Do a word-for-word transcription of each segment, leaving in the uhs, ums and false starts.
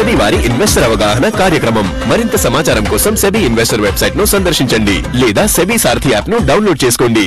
SEBI వారి investor అవగాహన కార్యక్రమం. మరింత సమాచారం కోసం సెబీ ఇన్వెస్టర్ వెబ్సైట్ ను సందర్శించండి లేదా సెబీ సారథి యాప్ ను డౌన్లోడ్ చేసుకోండి.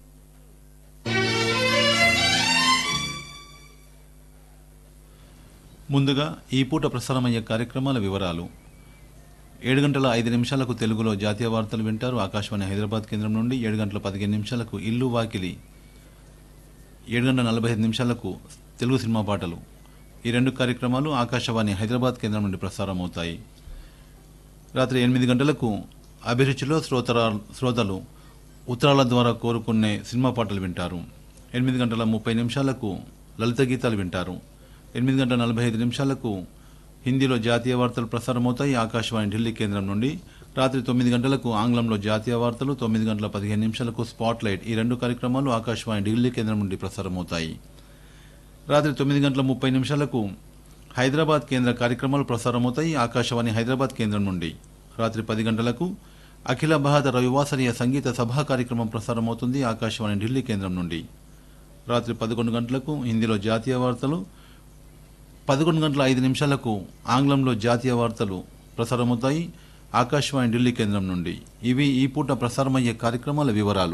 ముందుగా ఈ పూట ప్రసారమయ్యే కార్యక్రమాల వివరాలు. ఏడు గంటల ఐదు నిమిషాలకు తెలుగులో జాతీయ వార్తలు వింటారు ఆకాశవాణి హైదరాబాద్ కేంద్రం నుండి. ఏడు గంటల పదిహేను నిమిషాలకు ఇల్లు వాకిలి, ఏడు గంటల నలభై ఐదు నిమిషాలకు తెలుగు సినిమా పాటలు. ఈ రెండు కార్యక్రమాలు ఆకాశవాణి హైదరాబాద్ కేంద్రం నుండి ప్రసారం అవుతాయి. రాత్రి ఎనిమిది గంటలకు అభిరుచిలో శ్రోతర శ్రోతలు ఉత్తరాల ద్వారా కోరుకునే సినిమా పాటలు వింటారు. ఎనిమిది గంటల ముప్పై నిమిషాలకు లలిత గీతాలు వింటారు. ఎనిమిది గంటల నలభై ఐదు నిమిషాలకు హిందీలో జాతీయ వార్తలు ప్రసారమవుతాయి ఆకాశవాణి ఢిల్లీ కేంద్రం నుండి. రాత్రి తొమ్మిది గంటలకు ఆంగ్లంలో జాతీయ వార్తలు, తొమ్మిది గంటల పదిహేను నిమిషాలకు స్పాట్ లైట్. ఈ రెండు కార్యక్రమాలు ఆకాశవాణి ఢిల్లీ కేంద్రం నుండి ప్రసారమవుతాయి. రాత్రి తొమ్మిది గంటల ముప్పై నిమిషాలకు హైదరాబాద్ కేంద్ర కార్యక్రమాలు ప్రసారమవుతాయి ఆకాశవాణి హైదరాబాద్ కేంద్రం నుండి. రాత్రి పది గంటలకు అఖిల భారత రవివాసరీయ సంగీత సభా కార్యక్రమం ప్రసారమవుతుంది ఆకాశవాణి ఢిల్లీ కేంద్రం నుండి. రాత్రి పదకొండు గంటలకు హిందీలో జాతీయ వార్తలు, పదకొండు గంటల ఐదు నిమిషాలకు ఆంగ్లంలో జాతీయ వార్తలు ప్రసారమవుతాయి ఆకాశవాణి ఢిల్లీ కేంద్రం నుండి. ఇవి ఈ పూట ప్రసారమయ్యే కార్యక్రమాల వివరాలు.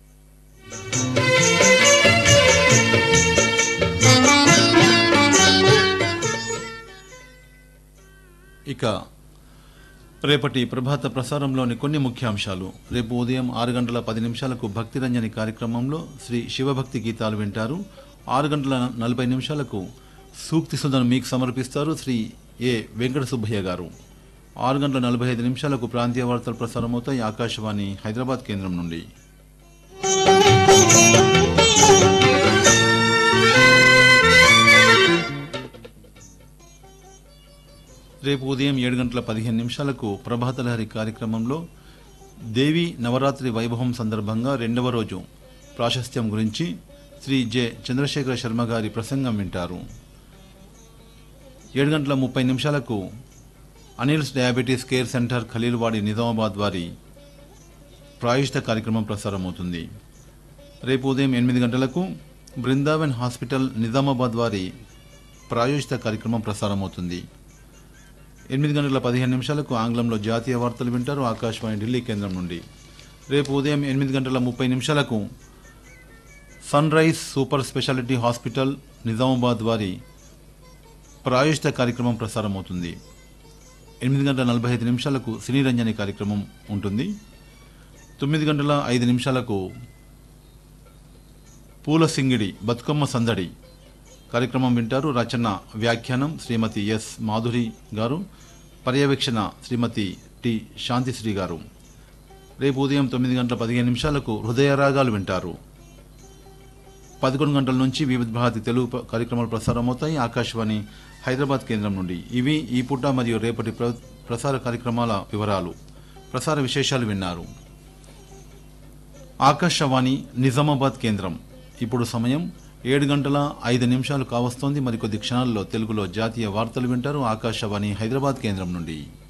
ఇక రేపటి ప్రభాత ప్రసారంలోని కొన్ని ముఖ్యాంశాలు. రేపు ఉదయం ఆరు గంటల పది నిమిషాలకు భక్తిరంజని కార్యక్రమంలో శ్రీ శివభక్తి గీతాలు వింటారు. ఆరు గంటల నలభై నిమిషాలకు సూక్తి సుధను మీకు సమర్పిస్తారు శ్రీ ఏ వెంకట సుబ్బయ్య గారు. ఆరు గంటల నలభై ఐదు నిమిషాలకు ప్రాంతీయ వార్తలు ప్రసారమవుతాయి ఆకాశవాణి హైదరాబాద్ కేంద్రం నుండి. రేపు ఉదయం ఏడు గంటల పదిహేను నిమిషాలకు ప్రభాతలహరి కార్యక్రమంలో దేవి నవరాత్రి వైభవం సందర్భంగా రెండవ రోజు ప్రాశస్త్యం గురించి శ్రీ జె చంద్రశేఖర శర్మ గారి ప్రసంగం వింటారు. ఏడు గంటల ముప్పై నిమిషాలకు Anil's diabetes care centre Khaleelwadi Nizamabad వారి ప్రాయోజిత కార్యక్రమం ప్రసారమవుతుంది. రేపు ఉదయం ఎనిమిది గంటలకు బృందావన్ హాస్పిటల్ నిజామాబాద్ వారి ప్రాయోజిత కార్యక్రమం ప్రసారమవుతుంది. ఎనిమిది గంటల పదిహేను నిమిషాలకు ఆంగ్లంలో జాతీయ వార్తలు వింటారు ఆకాశవాణి ఢిల్లీ కేంద్రం నుండి. రేపు ఉదయం ఎనిమిది గంటల ముప్పై నిమిషాలకు sun rise super speciality hospital Nizamabad వారి ప్రాయోజిత కార్యక్రమం ప్రసారమవుతుంది. ఎనిమిది గంటల నలభై ఐదు నిమిషాలకు సినీ రంజని కార్యక్రమం ఉంటుంది. తొమ్మిది గంటల ఐదు నిమిషాలకు పూల సింగిడి బతుకమ్మ సందడి కార్యక్రమం వింటారు. రచన వ్యాఖ్యానం శ్రీమతి ఎస్ మాధురి గారు, పర్యవేక్షణ శ్రీమతి టి శాంతిశ్రీ గారు. రేపు ఉదయం తొమ్మిది గంటల పదిహేను నిమిషాలకు హృదయరాగాలు వింటారు. పదకొండు గంటల నుంచి వివిధ భారతి తెలుగు కార్యక్రమాలు ప్రసారమవుతాయి ఆకాశవాణి హైదరాబాద్ కేంద్రం నుండి. ఇవి ఈ పూట మరియు రేపటి ప్ర ప్రసార కార్యక్రమాల వివరాలు. ప్రసార విశేషాలు విన్నారు. ఆకాశవాణి నిజామాబాద్ కేంద్రం. ఇప్పుడు సమయం ఏడు గంటల ఐదు నిమిషాలు కావస్తోంది. మరికొద్ది క్షణాల్లో తెలుగులో జాతీయ వార్తలు వింటారు ఆకాశవాణి హైదరాబాద్ కేంద్రం నుండి.